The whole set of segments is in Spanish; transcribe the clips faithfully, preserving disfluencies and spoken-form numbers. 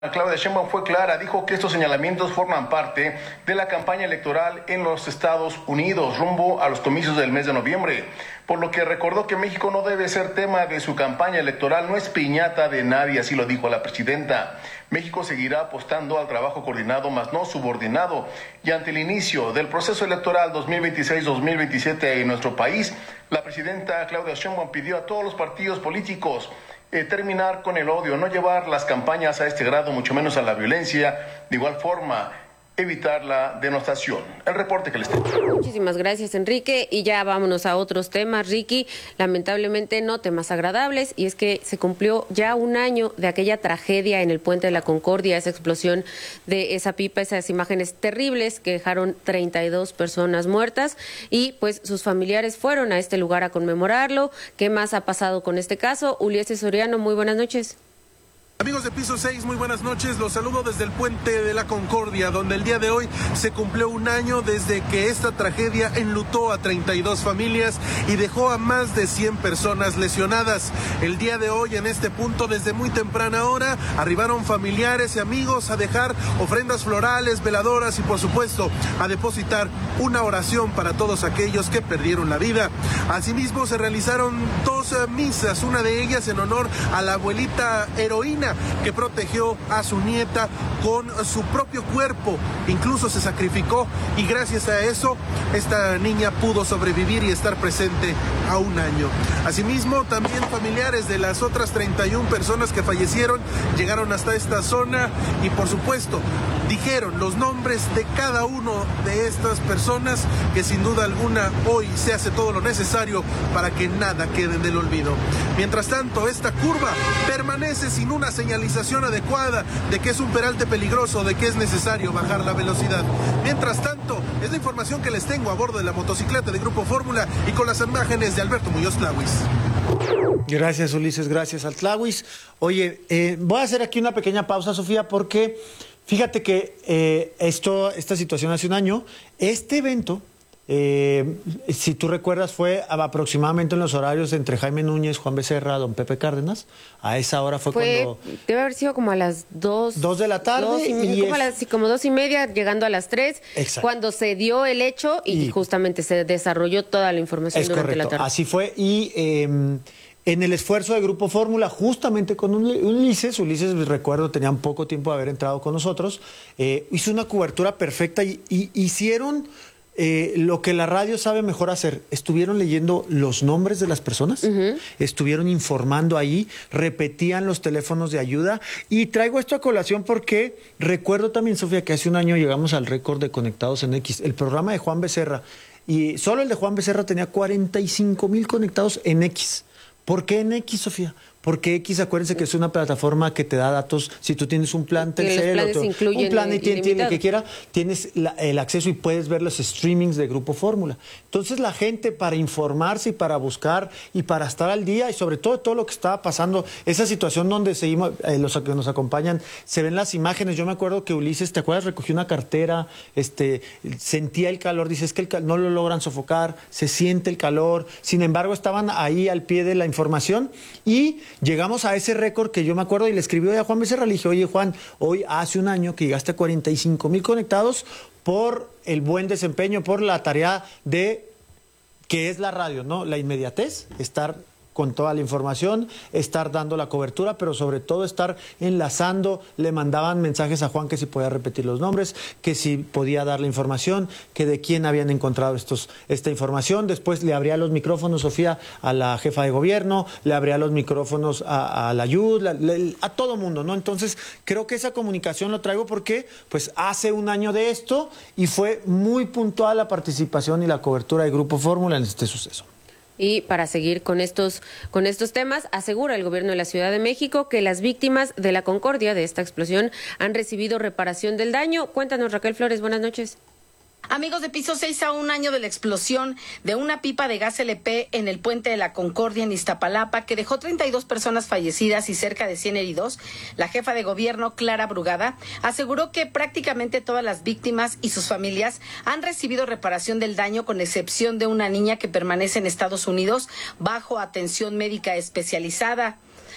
Claudia Sheinbaum fue clara, dijo que estos señalamientos forman parte de la campaña electoral en los Estados Unidos rumbo a los comicios del mes de noviembre, por lo que recordó que México no debe ser tema de su campaña electoral, no es piñata de nadie, así lo dijo la presidenta. México seguirá apostando al trabajo coordinado, más no subordinado, y ante el inicio del proceso electoral dos mil veintiséis dos mil veintisiete en nuestro país, la presidenta Claudia Sheinbaum pidió a todos los partidos políticos Eh, terminar con el odio, no llevar las campañas a este grado, mucho menos a la violencia, de igual forma evitar la denostación. El reporte que les tengo. Muchísimas gracias, Enrique, y ya vámonos a otros temas, Ricky, lamentablemente no temas agradables, y es que se cumplió ya un año de aquella tragedia en el Puente de la Concordia, esa explosión de esa pipa, esas imágenes terribles que dejaron treinta y dos personas muertas, y pues sus familiares fueron a este lugar a conmemorarlo. ¿Qué más ha pasado con este caso? Ulises Soriano, muy buenas noches. Amigos de Piso seis, muy buenas noches. Los saludo desde el Puente de la Concordia, donde el día de hoy se cumplió un año desde que esta tragedia enlutó a treinta y dos familias y dejó a más de cien personas lesionadas. El día de hoy, en este punto, desde muy temprana hora, arribaron familiares y amigos a dejar ofrendas florales, veladoras y, por supuesto, a depositar una oración para todos aquellos que perdieron la vida. Asimismo, se realizaron dos misas, una de ellas en honor a la abuelita heroína que protegió a su nieta con su propio cuerpo, incluso se sacrificó, y gracias a eso esta niña pudo sobrevivir y estar presente a un año. Asimismo, también familiares de las otras treinta y una personas que fallecieron llegaron hasta esta zona y, por supuesto, dijeron los nombres de cada uno de estas personas, que sin duda alguna hoy se hace todo lo necesario para que nada quede en el olvido. Mientras tanto, esta curva permanece sin una señalización adecuada de que es un peralte peligroso, de que es necesario bajar la velocidad. Mientras tanto, es la información que les tengo a bordo de la motocicleta de Grupo Fórmula y con las imágenes de Alberto Muñoz Tlawis. Gracias, Ulises, gracias al Tlawis. Oye, eh, voy a hacer aquí una pequeña pausa, Sofía, porque fíjate que eh, esto, esta situación hace un año, este evento, eh, si tú recuerdas, fue aproximadamente en los horarios entre Jaime Núñez, Juan Becerra, don Pepe Cárdenas. A esa hora fue, fue cuando... Debe haber sido como a las dos... Dos de la tarde. Dos y, y como, es... a las, como dos y media, llegando a las tres. Exacto. Cuando se dio el hecho y, y justamente se desarrolló toda la información durante correcto. la tarde. Así fue, y... Eh, en el esfuerzo de Grupo Fórmula, justamente con Ulises, Ulises, recuerdo, tenían poco tiempo de haber entrado con nosotros, eh, hizo una cobertura perfecta y, y hicieron eh, lo que la radio sabe mejor hacer. Estuvieron leyendo los nombres de las personas, uh-huh. estuvieron informando ahí, repetían los teléfonos de ayuda, y traigo esto a colación porque recuerdo también, Sofía, que hace un año llegamos al récord de conectados en X, el programa de Juan Becerra, y solo el de Juan Becerra tenía cuarenta y cinco mil conectados en X. ¿Por qué en X, Sofía? Porque X, acuérdense que es una plataforma que te da datos. Si tú tienes un plan Telcel, otro, un plan y tiene el que quiera, tienes la, el acceso y puedes ver los streamings de Grupo Fórmula. Entonces la gente, para informarse y para buscar y para estar al día, y sobre todo todo lo que estaba pasando, esa situación donde seguimos, eh, los que nos acompañan, se ven las imágenes. Yo me acuerdo que Ulises, ¿te acuerdas? Recogió una cartera, este, sentía el calor, dice, es que el cal no lo logran sofocar, se siente el calor. Sin embargo, estaban ahí al pie de la información y llegamos a ese récord que yo me acuerdo, y le escribió a Juan Becerra, le dije, oye Juan, hoy hace un año que llegaste a cuarenta y cinco mil conectados por el buen desempeño, por la tarea de, que es la radio, ¿no? La inmediatez, estar con toda la información, estar dando la cobertura, pero sobre todo estar enlazando. Le mandaban mensajes a Juan que si podía repetir los nombres, que si podía dar la información, que de quién habían encontrado estos, esta información. Después le abría los micrófonos, Sofía, a la jefa de gobierno, le abría los micrófonos a, a la Y U D, la, la, a todo mundo, ¿no? Entonces, creo que esa comunicación lo traigo porque pues hace un año de esto y fue muy puntual la participación y la cobertura de Grupo Fórmula en este suceso. Y para seguir con estos, con estos temas, asegura el gobierno de la Ciudad de México que las víctimas de la Concordia, de esta explosión, han recibido reparación del daño. Cuéntanos, Raquel Flores, buenas noches. Amigos de Piso seis, a un año de la explosión de una pipa de gas L P en el Puente de la Concordia en Iztapalapa, que dejó treinta y dos personas fallecidas y cerca de cien heridos, la jefa de gobierno, Clara Brugada, aseguró que prácticamente todas las víctimas y sus familias han recibido reparación del daño, con excepción de una niña que permanece en Estados Unidos bajo atención médica especializada.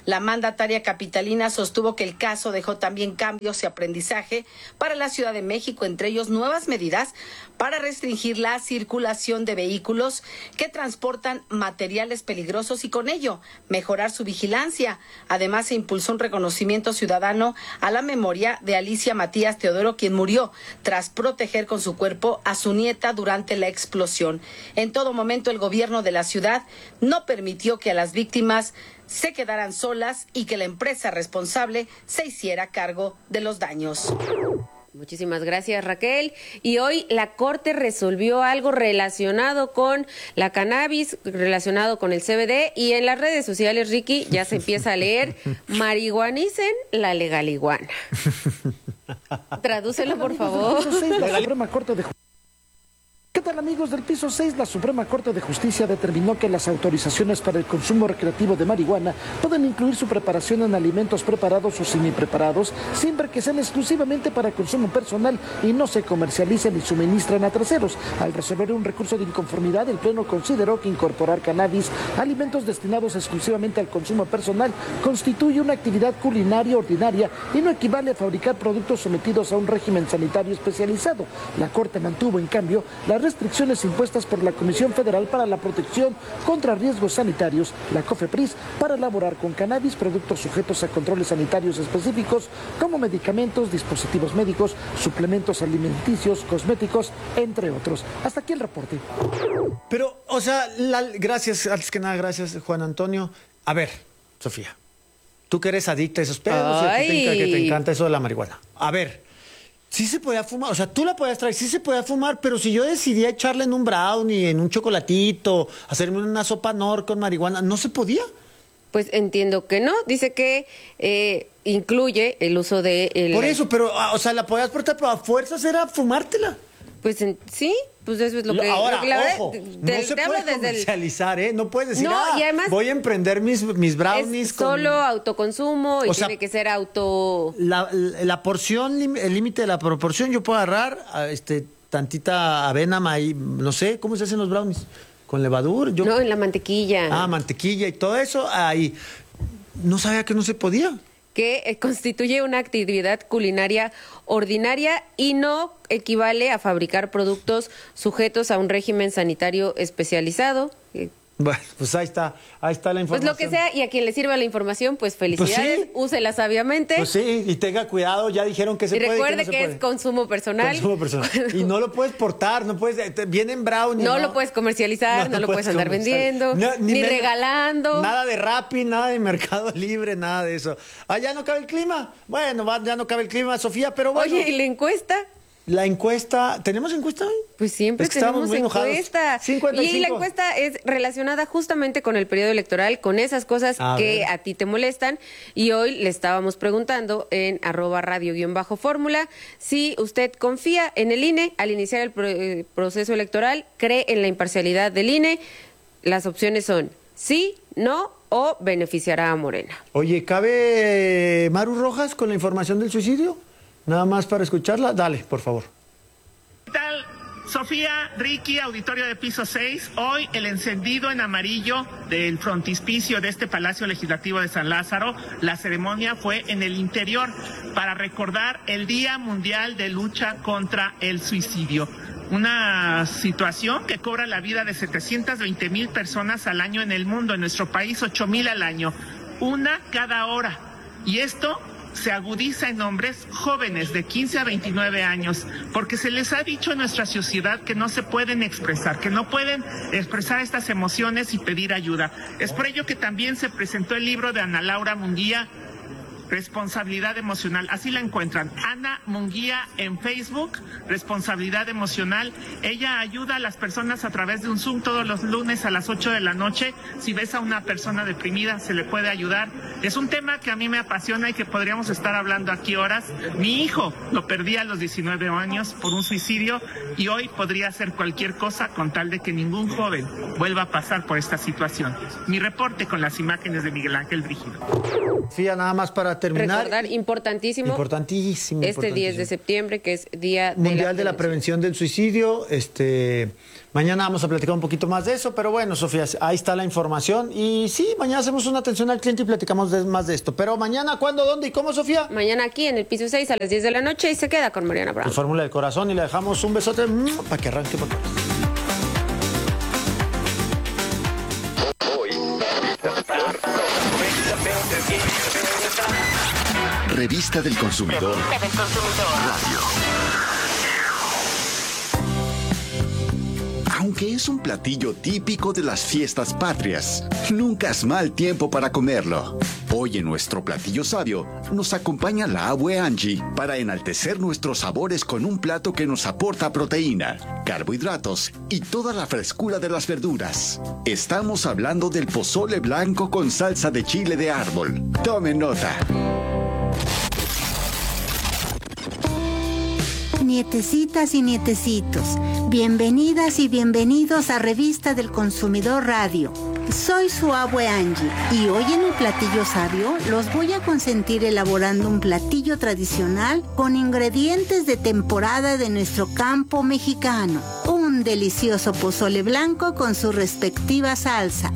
La mandataria capitalina sostuvo que el caso dejó también cambios y aprendizaje para la Ciudad de México, entre ellos nuevas medidas para restringir la circulación de vehículos que transportan materiales peligrosos y con ello mejorar su vigilancia. Además, se impulsó un reconocimiento ciudadano a la memoria de Alicia Matías Teodoro, quien murió tras proteger con su cuerpo a su nieta durante la explosión. En todo momento, el gobierno de la ciudad no permitió que a las víctimas se quedaran solas y que la empresa responsable se hiciera cargo de los daños. Muchísimas gracias, Raquel. Y hoy la Corte resolvió algo relacionado con la cannabis, relacionado con el C B D, y en las redes sociales, Ricky, ya se empieza a leer: marihuanicen la legaliguana. Tradúcelo, por favor. La Suprema Corte de ¿Qué tal, amigos del piso seis? La Suprema Corte de Justicia determinó que las autorizaciones para el consumo recreativo de marihuana pueden incluir su preparación en alimentos preparados o semipreparados, siempre que sean exclusivamente para consumo personal y no se comercialicen y suministren a terceros. Al resolver un recurso de inconformidad, el Pleno consideró que incorporar cannabis a alimentos destinados exclusivamente al consumo personal constituye una actividad culinaria ordinaria y no equivale a fabricar productos sometidos a un régimen sanitario especializado. La Corte mantuvo, en cambio, la restricciones impuestas por la Comisión Federal para la Protección contra Riesgos Sanitarios, la COFEPRIS, para elaborar con cannabis productos sujetos a controles sanitarios específicos como medicamentos, dispositivos médicos, suplementos alimenticios, cosméticos, entre otros. Hasta aquí el reporte. Pero, o sea, la, gracias, antes que nada, gracias, Juan Antonio. A ver, Sofía, tú que eres adicta a esos pedos, que te, que te encanta eso de la marihuana. A ver, sí se podía fumar, o sea, tú la podías traer, sí se podía fumar, pero si yo decidía echarle en un brownie, en un chocolatito, hacerme una sopa Nor con marihuana, ¿no se podía? Pues entiendo que no, dice que eh, incluye el uso de... El... Por eso, pero, o sea, la podías portar, pero a fuerzas era fumártela. Pues en, sí, pues eso es lo que... Ahora, lo que la ojo, verdad, no te, se te puede comercializar, el... ¿eh? No puedes decir, no, ah, y además, voy a emprender mis, mis brownies es con... solo autoconsumo y o sea, tiene que ser auto... La, la porción, el límite de la proporción, yo puedo agarrar este, tantita avena, maíz, no sé, ¿cómo se hacen los brownies? ¿Con levadura? Yo... No, en la mantequilla. Ah, mantequilla y todo eso, ahí. No sabía que no se podía. Que eh, constituye una actividad culinaria ordinaria y no equivale a fabricar productos sujetos a un régimen sanitario especializado. Eh, Bueno, pues ahí está, ahí está la información. Pues lo que sea, y a quien le sirva la información, pues felicidades, pues sí. Úsela sabiamente. Pues sí, y tenga cuidado, ya dijeron que se y puede. recuerde que, no que se es puede. consumo personal. Consumo personal. Y no lo puedes portar, no puedes, te, vienen brownie. No, ¿no? lo puedes comercializar, no, no lo puedes andar vendiendo, no, ni, ni menos, regalando. Nada de Rappi, nada de Mercado Libre, nada de eso. Ah, ya no cabe el clima. Bueno, va, ya no cabe el clima, Sofía, pero bueno. Oye, ¿y la encuesta? La encuesta, ¿tenemos encuesta hoy? Pues siempre es que tenemos muy encuesta. cincuenta y cinco. Y la encuesta es relacionada justamente con el periodo electoral, con esas cosas a que ver. a ti te molestan. Y hoy le estábamos preguntando en arroba radio guión bajo fórmula si usted confía en el I N E al iniciar el pro eh, proceso electoral, cree en la imparcialidad del I N E. Las opciones son sí, no o beneficiará a Morena. Oye, ¿cabe Maru Rojas con la información del suicidio? Nada más para escucharla. Dale, por favor. ¿Qué tal? Sofía, Ricky, auditorio de piso seis. Hoy el encendido en amarillo del frontispicio de este Palacio Legislativo de San Lázaro. La ceremonia fue en el interior para recordar el Día Mundial de Lucha contra el Suicidio. Una situación que cobra la vida de setecientas veinte mil personas al año en el mundo. En nuestro país, ocho mil al año. Una cada hora. Y esto se agudiza en hombres jóvenes de quince a veintinueve años, porque se les ha dicho en nuestra sociedad que no se pueden expresar, que no pueden expresar estas emociones y pedir ayuda. Es por ello que también se presentó el libro de Ana Laura Munguía, Responsabilidad Emocional. Así la encuentran, Ana Munguía en Facebook, Responsabilidad Emocional. Ella ayuda a las personas a través de un Zoom todos los lunes a las ocho de la noche. Si ves a una persona deprimida, se le puede ayudar. Es un tema que a mí me apasiona y que podríamos estar hablando aquí horas. Mi hijo lo perdí a los diecinueve años por un suicidio y hoy podría hacer cualquier cosa con tal de que ningún joven vuelva a pasar por esta situación. Mi reporte con las imágenes de Miguel Ángel Brígido. Sofía, nada más para terminar. Recordar, importantísimo. Importantísimo. Este importantísimo. diez de septiembre, que es Día Mundial de la, de la Prevención del Suicidio. Este, mañana vamos a platicar un poquito más de eso, pero bueno, Sofía, ahí está la información. Y sí, mañana hacemos una atención al cliente y platicamos de, más de esto. Pero mañana, ¿cuándo, dónde y cómo, Sofía? Mañana aquí en el piso seis a las diez de la noche y se queda con Mariana Brown. La fórmula del corazón y le dejamos un besote mmm, para que arranque para todos. Revista del Consumidor. Radio. Aunque es un platillo típico de las fiestas patrias, nunca es mal tiempo para comerlo. Hoy en nuestro platillo sabio nos acompaña la abue Angie para enaltecer nuestros sabores con un plato que nos aporta proteína, carbohidratos y toda la frescura de las verduras. Estamos hablando del pozole blanco con salsa de chile de árbol. Tomen nota. Nietecitas y nietecitos, bienvenidas y bienvenidos a Revista del Consumidor Radio. Soy su abue Angie y hoy en el platillo sabio los voy a consentir elaborando un platillo tradicional con ingredientes de temporada de nuestro campo mexicano. Un delicioso pozole blanco con su respectiva salsa.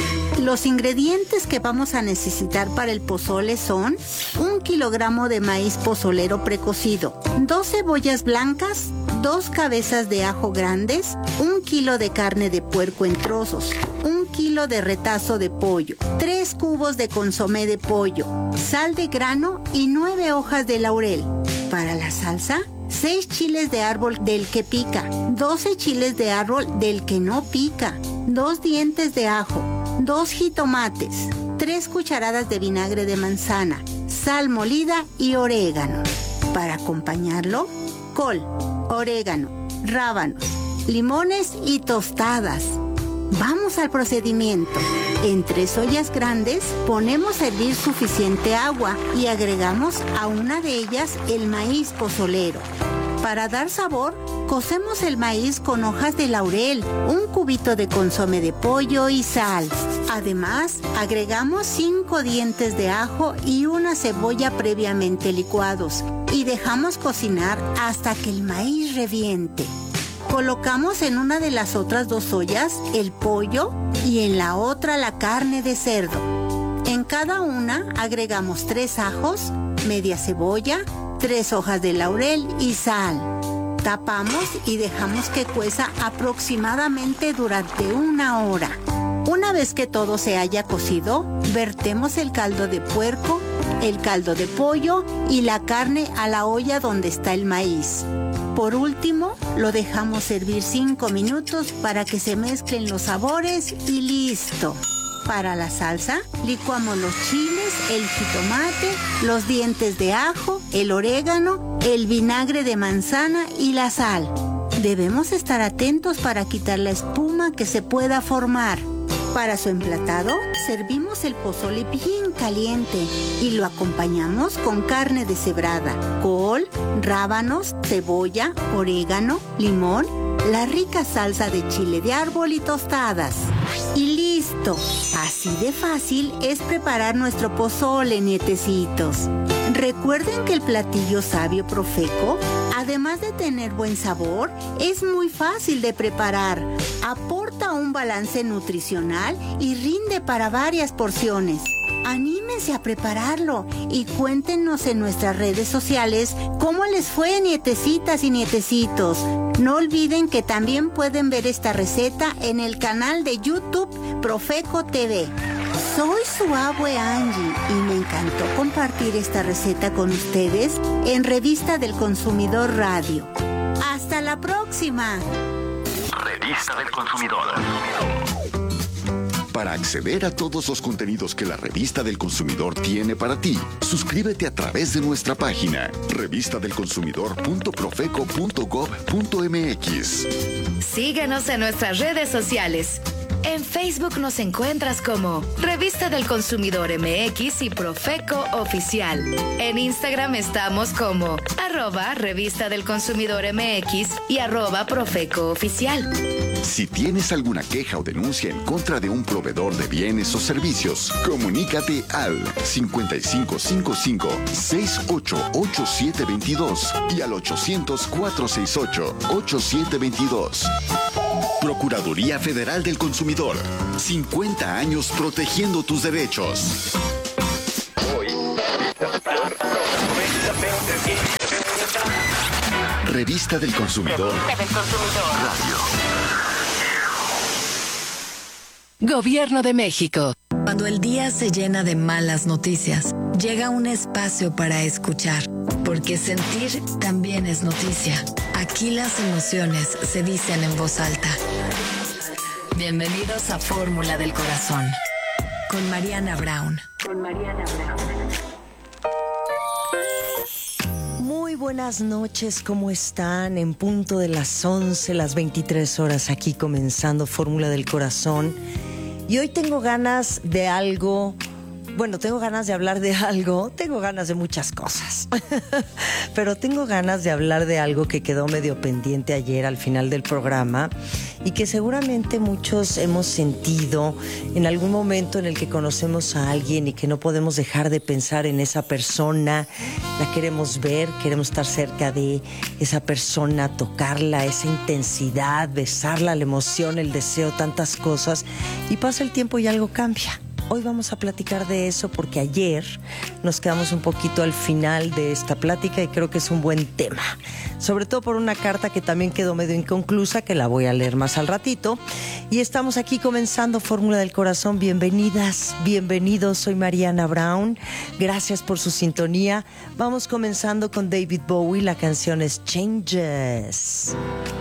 Los ingredientes que vamos a necesitar para el pozole son un kilogramo de maíz pozolero precocido, dos cebollas blancas, dos cabezas de ajo grandes, un kilo de carne de puerco en trozos, un kilo de retazo de pollo, tres cubos de consomé de pollo, sal de grano y nueve hojas de laurel. Para la salsa, seis chiles de árbol del que pica, doce chiles de árbol del que no pica, dos dientes de ajo, dos jitomates, tres cucharadas de vinagre de manzana, sal molida y orégano. Para acompañarlo, col, orégano, rábanos, limones y tostadas. Vamos al procedimiento. En tres ollas grandes ponemos a hervir suficiente agua y agregamos a una de ellas el maíz pozolero. Para dar sabor, cocemos el maíz con hojas de laurel, un cubito de consomé de pollo y sal. Además, agregamos cinco dientes de ajo y una cebolla previamente licuados y dejamos cocinar hasta que el maíz reviente. Colocamos en una de las otras dos ollas el pollo y en la otra la carne de cerdo. En cada una agregamos tres ajos, media cebolla, tres hojas de laurel y sal. Tapamos y dejamos que cueza aproximadamente durante una hora. Una vez que todo se haya cocido, vertemos el caldo de puerco, el caldo de pollo y la carne a la olla donde está el maíz. Por último, lo dejamos hervir cinco minutos para que se mezclen los sabores y listo. Para la salsa, licuamos los chiles, el jitomate, los dientes de ajo, el orégano, el vinagre de manzana y la sal. Debemos estar atentos para quitar la espuma que se pueda formar. Para su emplatado, servimos el pozole bien caliente y lo acompañamos con carne deshebrada, col, rábanos, cebolla, orégano, limón, la rica salsa de chile de árbol y tostadas. Y listo. Así de fácil es preparar nuestro pozole, nietecitos. Recuerden que el platillo sabio Profeco, además de tener buen sabor, es muy fácil de preparar. Aporta un balance nutricional y rinde para varias porciones. Anímense a prepararlo y cuéntenos en nuestras redes sociales cómo les fue, nietecitas y nietecitos. No olviden que también pueden ver esta receta en el canal de YouTube Profeco T V. Soy su abue Angie y me encantó compartir esta receta con ustedes en Revista del Consumidor Radio. ¡Hasta la próxima! Revista del Consumidor. Para acceder a todos los contenidos que la Revista del Consumidor tiene para ti, suscríbete a través de nuestra página revista del consumidor punto profeco punto gob punto mx. Síguenos en nuestras redes sociales. En Facebook nos encuentras como Revista del Consumidor M X y Profeco Oficial. En Instagram estamos como arroba Revista del Consumidor M X y arroba Profeco Oficial. Si tienes alguna queja o denuncia en contra de un proveedor de bienes o servicios, comunícate al cincuenta y cinco cincuenta y cinco, sesenta y ocho, ochenta y siete veintidós y al ochocientos, cuatrocientos sesenta y ocho, ochenta y siete veintidós. Procuraduría Federal del Consumidor. cincuenta años protegiendo tus derechos. Revista del Consumidor. Radio. Gobierno de México. Cuando el día se llena de malas noticias, llega un espacio para escuchar, porque sentir también es noticia. Aquí las emociones se dicen en voz alta. Bienvenidos a Fórmula del Corazón, con Mariana Brown. Con Mariana Brown. Muy buenas noches, ¿cómo están? En punto de las once, las veintitrés horas, aquí comenzando Fórmula del Corazón. Y hoy tengo ganas de algo, bueno, tengo ganas de hablar de algo, tengo ganas de muchas cosas, pero tengo ganas de hablar de algo que quedó medio pendiente ayer al final del programa y que seguramente muchos hemos sentido en algún momento en el que conocemos a alguien y que no podemos dejar de pensar en esa persona, la queremos ver, queremos estar cerca de esa persona, tocarla, esa intensidad, besarla, la emoción, el deseo, tantas cosas, y pasa el tiempo y algo cambia. Hoy vamos a platicar de eso porque ayer nos quedamos un poquito al final de esta plática y creo que es un buen tema. Sobre todo por una carta que también quedó medio inconclusa, que la voy a leer más al ratito. Y estamos aquí comenzando Fórmula del Corazón. Bienvenidas, bienvenidos. Soy Mariana Brown. Gracias por su sintonía. Vamos comenzando con David Bowie. La canción es Changes.